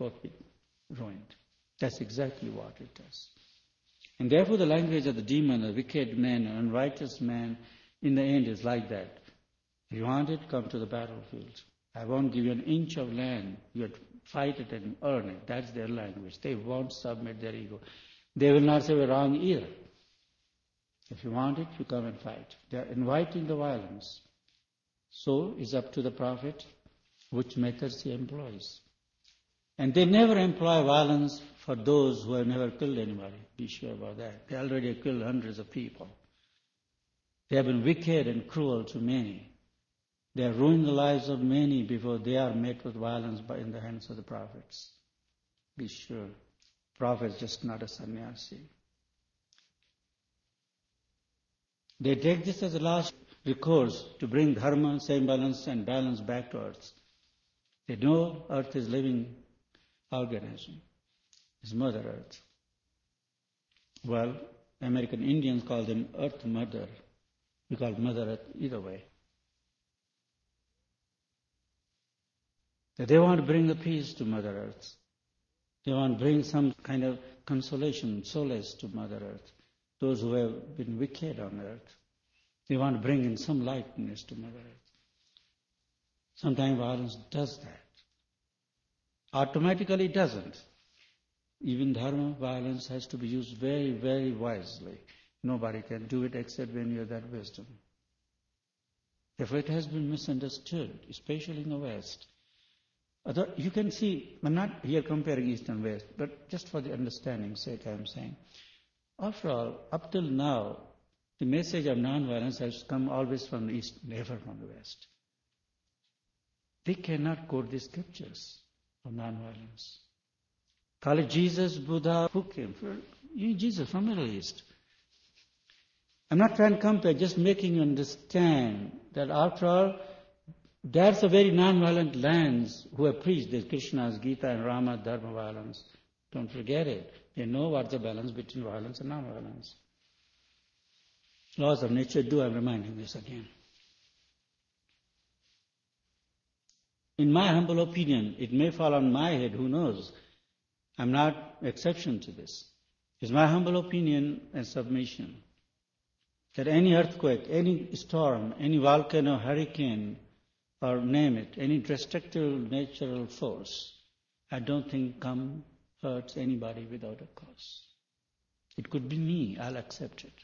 both be ruined. That's exactly what it does. And therefore the language of the demon, the wicked man, an unrighteous man, in the end is like that. If you want it, come to the battlefield. I won't give you an inch of land. You have to fight it and earn it. That's their language. They won't submit their ego. They will not say we're wrong either. If you want it, you come and fight. They are inviting the violence. So it's up to the prophet which methods he employs. And they never employ violence for those who have never killed anybody. Be sure about that. They already have killed hundreds of people. They have been wicked and cruel to many. They have ruined the lives of many before they are met with violence in the hands of the prophets. Be sure. Prophet is just not a sannyasi. They take this as a last recourse to bring dharma, semblance and balance back to earth. They know earth is living organism. It's Mother Earth. Well, American Indians call them Earth Mother. We call Mother Earth either way. That they want to bring the peace to Mother Earth. They want to bring some kind of consolation, solace to Mother Earth. Those who have been wicked on earth. They want to bring in some lightness to Mother Earth. Sometimes violence does that. Automatically it doesn't. Even dharma, violence has to be used very, very wisely. Nobody can do it except when you have that wisdom. Therefore it has been misunderstood, especially in the West. You can see, I'm not here comparing East and West, but just for the understanding's sake I'm saying. After all, up till now, the message of non-violence has come always from the East, never from the West. They cannot quote the scriptures of non-violence. Call it Jesus, Buddha, who came? Jesus from Middle East. I'm not trying to compare, just making you understand that after all, that's a very non-violent lands who have preached this Krishna's Gita and Rama, Dharma, violence. Don't forget it. They know what's the balance between violence and non-violence. Laws of nature do, I'm reminding this again. In my humble opinion, it may fall on my head, who knows? I'm not exception to this. It's my humble opinion and submission that any earthquake, any storm, any volcano, hurricane, or name it, any destructive natural force, I don't think hurts anybody without a cause. It could be me, I'll accept it.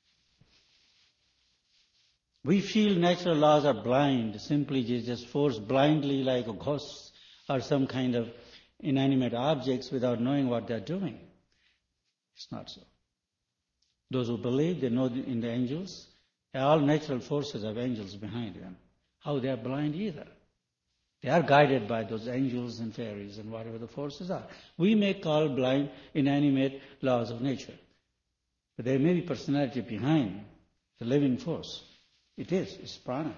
We feel natural laws are blind, simply just force blindly like a ghost or some kind of inanimate objects without knowing what they're doing. It's not so. Those who believe, they know in the angels, all natural forces have angels behind them. How they are blind either. They are guided by those angels and fairies and whatever the forces are. We may call blind inanimate laws of nature. But there may be personality behind the living force. It is. It's prana.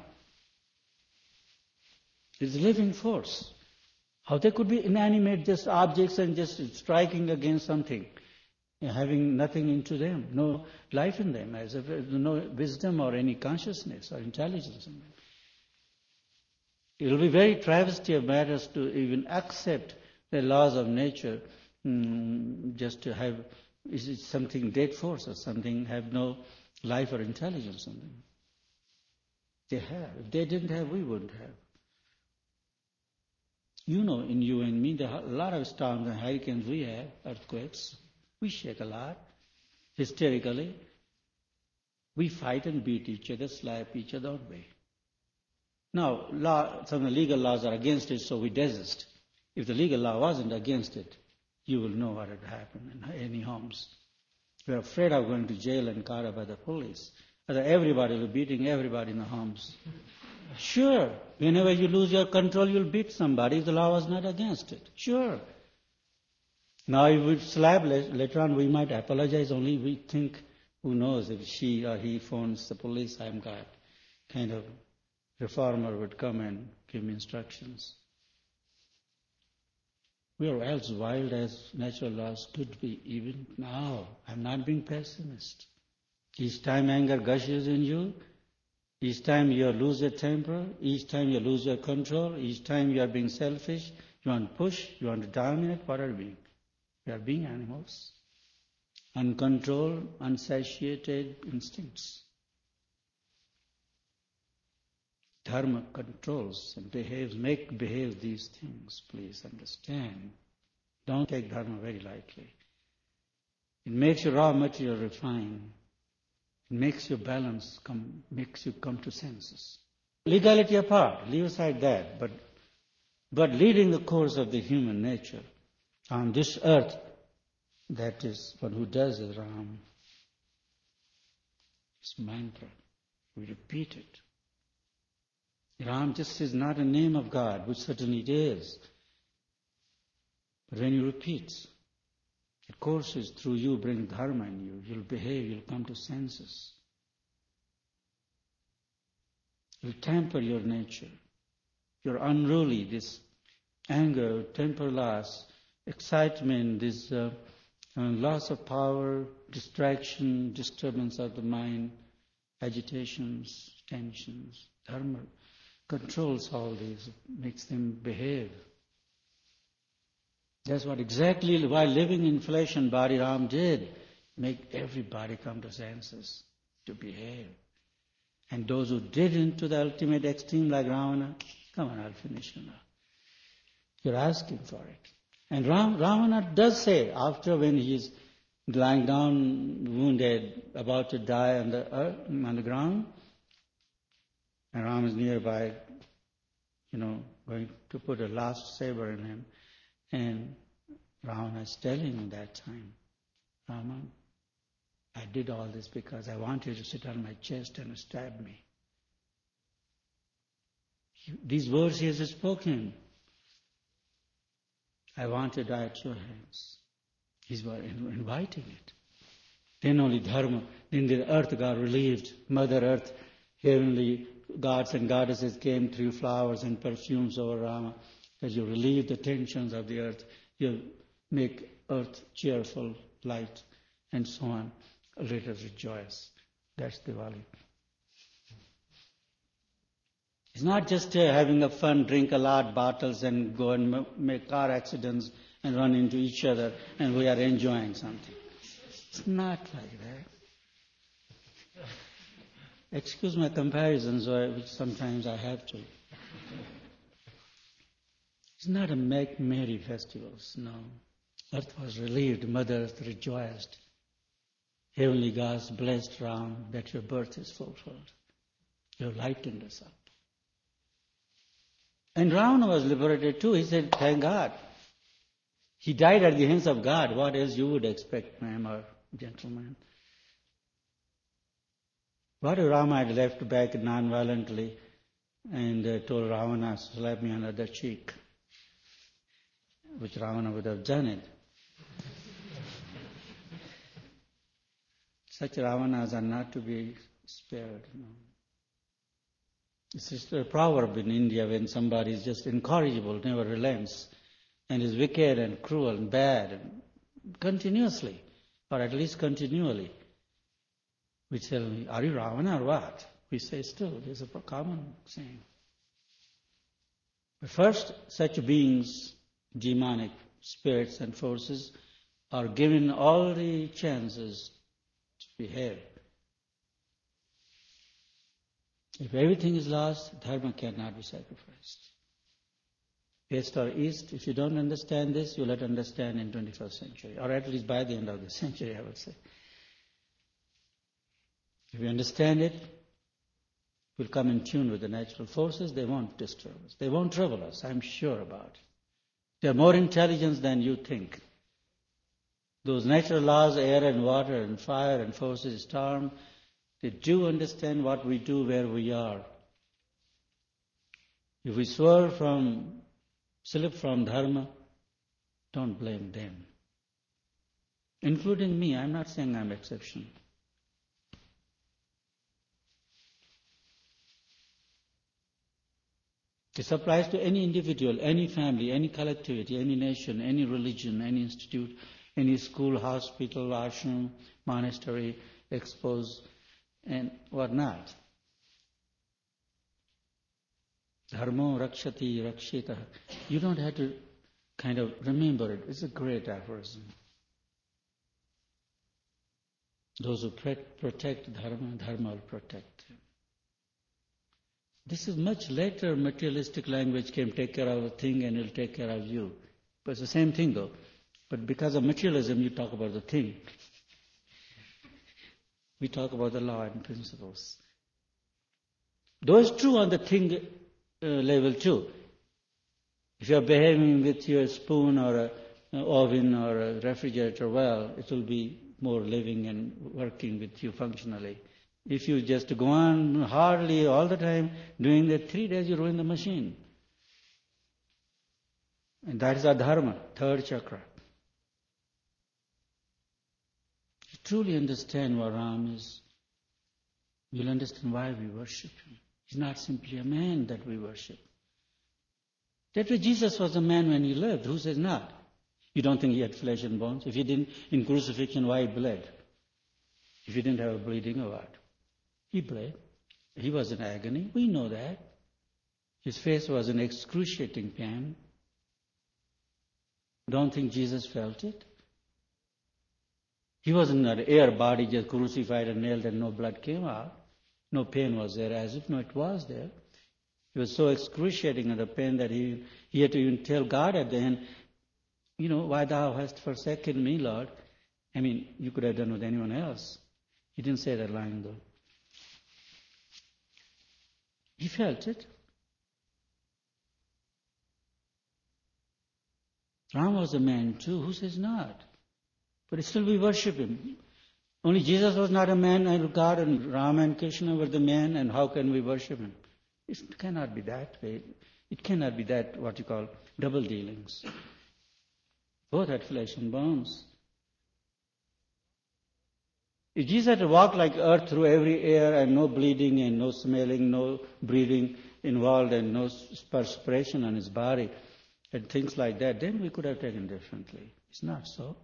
It's a living force. How they could be inanimate, just objects and just striking against something, having nothing into them, no life in them, as if no wisdom or any consciousness or intelligence in them. It will be very travesty of matters to even accept the laws of nature, just to have is it something dead force or something have no life or intelligence in them. They have. If they didn't have, we wouldn't have. You know, in you and me, there are a lot of storms and hurricanes we have, earthquakes. We shake a lot, hysterically. We fight and beat each other, slap each other, don't we? Now, some of the legal laws are against it, so we desist. If the legal law wasn't against it, you will know what had happened in any homes. We're afraid of going to jail and caught up by the police. Everybody will be beating everybody in the homes. Sure, whenever you lose your control, you'll beat somebody if the law was not against it. Sure. Now, if we slap later on, we might apologize, only we think, who knows, if she or he phones the police, I'm got kind of reformer would come and give me instructions. We are as wild as natural laws could be even now. I'm not being pessimist. Each time anger gushes in you, each time you lose your temper, each time you lose your control, each time you are being selfish, You want to push, you want to dominate, what are we being? We are being animals. Uncontrolled, unsatiated instincts. Dharma controls and behave these things, please understand. Don't take Dharma very lightly. It makes your raw material refine. It makes your balance makes you come to senses. Legality apart, leave aside that, but leading the course of the human nature on this earth, that is one who does is Ram. It's mantra. We repeat it. Ram just is not a name of God, which certainly it is. But when you repeat, it courses through you, bring dharma in you. You'll behave, you'll come to senses. You'll temper your nature. You're unruly, this anger, temper loss, excitement, this loss of power, distraction, disturbance of the mind, agitations, tensions. Dharma controls all these, makes them behave. That's what exactly while living in flesh and body Ram did, make everybody come to senses, to behave. And those who didn't to the ultimate extreme like Ravana, come on, I'll finish you now. You're asking for it. And Ravana does say, after when he's lying down, wounded, about to die on the earth, on the ground, and Ram is nearby, going to put a last saber in him. And Ravana is telling him that time, Rama, I did all this because I wanted you to sit on my chest and stab me. These words he has spoken. I want to die at your hands. He's inviting it. Then only dharma, then the earth got relieved. Mother Earth, heavenly gods and goddesses came through flowers and perfumes over Rama. As you relieve the tensions of the earth, you make earth cheerful, light, and so on. Let us rejoice. That's Diwali. It's not just having a fun, drink a lot, bottles, and go and make car accidents and run into each other, and we are enjoying something. It's not like that. Excuse my comparisons, which sometimes I have to. It's not a make merry festivals, no. Earth was relieved, Mother Earth rejoiced. Heavenly gods blessed Ram that your birth is fulfilled. You lightened us up. And Ravana was liberated too. He said, thank God. He died at the hands of God. What else you would expect, ma'am or gentleman? What if Rama had left back non-violently and told Ravana, slap me on the other cheek? Which Ravana would have done it. Such Ravanas are not to be spared. No. It's just a proverb in India when somebody is just incorrigible, never relents, and is wicked and cruel and bad, and continuously, or at least continually. We tell, are you Ravana or what? We say still, there's a common saying. But first, such beings, demonic spirits and forces, are given all the chances to behave. If everything is lost, dharma cannot be sacrificed. West or East, if you don't understand this, you'll have to understand in 21st century, or at least by the end of the century, I would say. If you understand it, we'll come in tune with the natural forces. They won't disturb us. They won't trouble us, I'm sure about it. They're more intelligent than you think. Those natural laws, air and water and fire and forces, storm, they do understand what we do, where we are. If we slip from dharma, don't blame them. Including me, I'm not saying I'm exception. This applies to any individual, any family, any collectivity, any nation, any religion, any institute, any school, hospital, ashram, monastery, expose, and whatnot. Dharmo rakshati rakshita. You don't have to kind of remember it. It's a great aphorism. Those who protect dharma, dharma will protect them. This is much later materialistic language came, take care of a thing and it'll take care of you. But it's the same thing though. But because of materialism, you talk about the thing. We talk about the law and principles. Though it's true on the thing level too. If you are behaving with your spoon or an oven or a refrigerator well, it will be more living and working with you functionally. If you just go on hardly all the time doing that, 3 days you ruin the machine. And that is our dharma, third chakra. You truly understand what Ram is, you'll understand why we worship him. He's not simply a man that we worship. That way Jesus was a man when he lived. Who says not? You don't think he had flesh and bones? If he didn't, in crucifixion, why he bled? If he didn't have a bleeding or what? He bled. He was in agony. We know that. His face was in excruciating pain. Don't think Jesus felt it? He wasn't an air body just crucified and nailed and no blood came out. No pain was there, as if no, it was there. It was so excruciating in the pain that he had to even tell God at the end, why thou hast forsaken me, Lord? I mean, you could have done with anyone else. He didn't say that line though. He felt it. Ram was a man too. Who says not? But still we worship him. Only Jesus was not a man and God, and Ram and Krishna were the man, and how can we worship him? It cannot be that way. It cannot be that, what you call, double dealings. Both had flesh and bones. If Jesus had to walk like earth through every air and no bleeding and no smelling, no breathing involved and no perspiration on his body and things like that, then we could have taken differently. It's not so.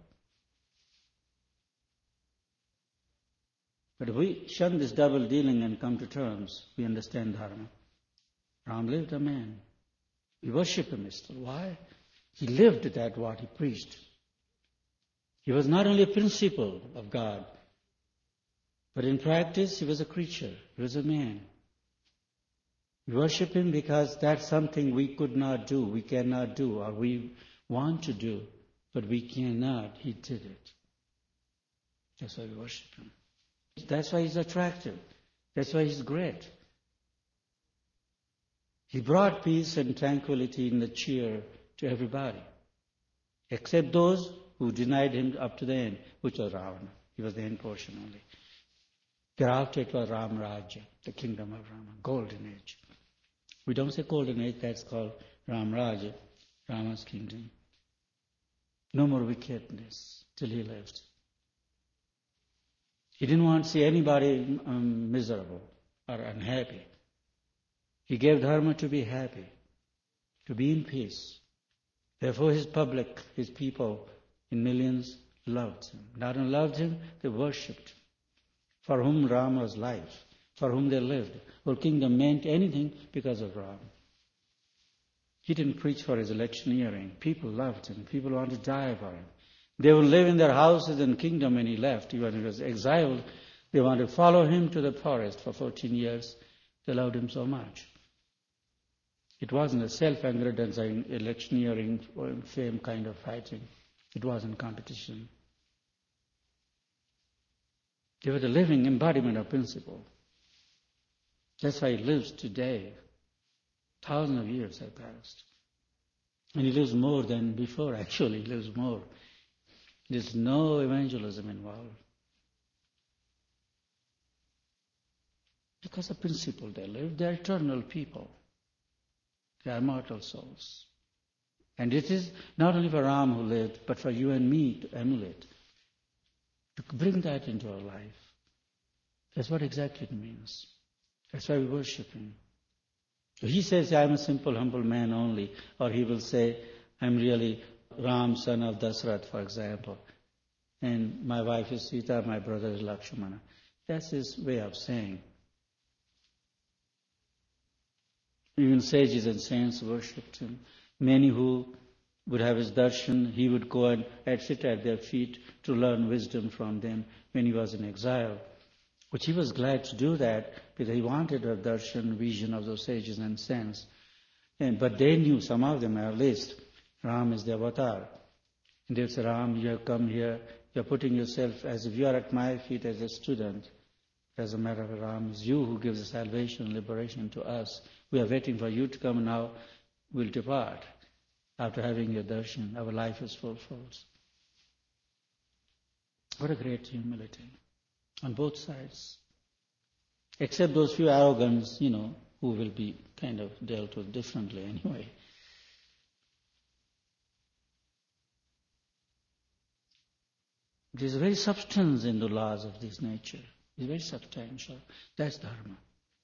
But if we shun this double dealing and come to terms, we understand dharma. Ram lived a man. We worship him still. Why? He lived that what he preached. He was not only a principle of God, but in practice he was a creature. He was a man. We worship him because that's something we could not do, we cannot do, or we want to do, but we cannot. He did it. That's why we worship him. That's why he's attractive. That's why he's great. He brought peace and tranquility in the cheer to everybody, except those who denied him up to the end, which was Ravana. He was the end portion only. Thereafter it was Ram Rajya, the kingdom of Rama, golden age. We don't say golden age, that's called Ram Rajya, Rama's kingdom. No more wickedness till he lived. He didn't want to see anybody miserable or unhappy. He gave dharma to be happy, to be in peace. Therefore his public, his people in millions loved him. Not only loved him, they worshipped him. For whom Ram was life, for whom they lived. Whole kingdom meant anything because of Ram. He didn't preach for his electioneering. People loved him. People wanted to die for him. They would live in their houses and kingdom when he left. When he was exiled, they wanted to follow him to the forest for 14 years. They loved him so much. It wasn't a self-aggrandizing, electioneering, fame kind of fighting. It wasn't competition. They were the living embodiment of principle. That's why he lives today. Thousands of years have passed. And he lives more than before, actually. He lives more. There's no evangelism involved. Because of principle they live. They're eternal people. They are immortal souls. And it is not only for Ram who lived, but for you and me to emulate. To bring that into our life. That's what exactly it means. That's why we worship him. So he says, I'm a simple, humble man only. Or he will say, I'm really Ram, son of Dasrath, for example. And my wife is Sita, my brother is Lakshmana. That's his way of saying. Even sages and saints worshipped him. Many who would have his darshan, he would go and sit at their feet to learn wisdom from them when he was in exile. Which he was glad to do that because he wanted a darshan, vision of those sages and saints. But they knew, some of them at least, Ram is the avatar. And they would say, Ram, you have come here, you are putting yourself as if you are at my feet as a student. As a matter of fact, Ram, it's you who gives the salvation, liberation to us. We are waiting for you to come now. We'll depart. After having your darshan, our life is fulfilled. What a great humility on both sides. Except those few arrogants, who will be kind of dealt with differently anyway. There's a very substance in the laws of this nature. It's very substantial. That's Dharma.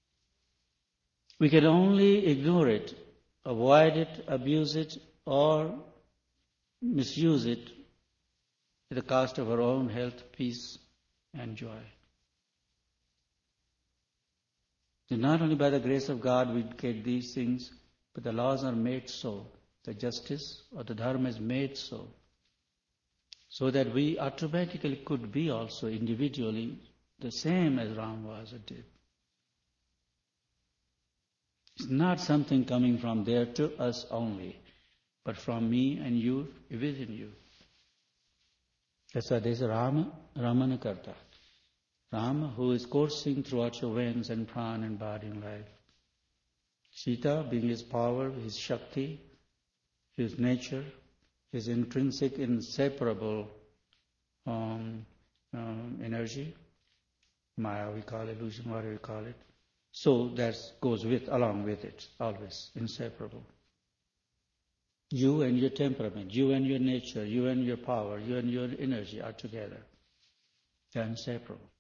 We can only ignore it, avoid it, abuse it, or misuse it at the cost of our own health, peace, and joy. And not only by the grace of God we get these things, but the laws are made so. The justice or the Dharma is made so that we automatically could be also individually the same as Ram was or did. It's not something coming from there to us only, but from me and you, within you. That's why there's a Ramanakarta. Rama, who is coursing throughout your veins and prana and body and life. Sita, being his power, his Shakti, his nature, his intrinsic, inseparable energy, Maya we call it, illusion, whatever we call it. So that goes along with it, always, inseparable. You and your temperament, you and your nature, you and your power, you and your energy are together. They are inseparable.